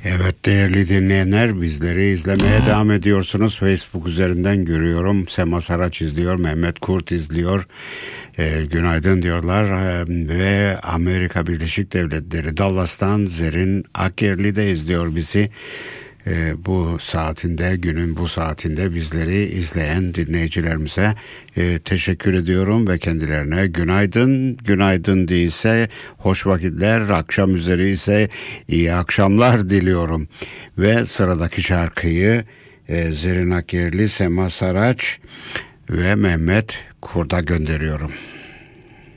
Evet değerli dinleyenler, bizleri izlemeye devam ediyorsunuz. Facebook üzerinden görüyorum. Sema Saraç izliyor, Mehmet Kurt izliyor. Günaydın diyorlar. Ve Amerika Birleşik Devletleri Dallas'tan Zerrin Akyerli de izliyor bizi. Bu saatinde, günün bu saatinde bizleri izleyen dinleyicilerimize teşekkür ediyorum ve kendilerine günaydın değilse hoş vakitler, akşam üzeri ise iyi akşamlar diliyorum. Ve sıradaki şarkıyı Zerrin Akyerli, Sema Saraç ve Mehmet Kurt'a gönderiyorum.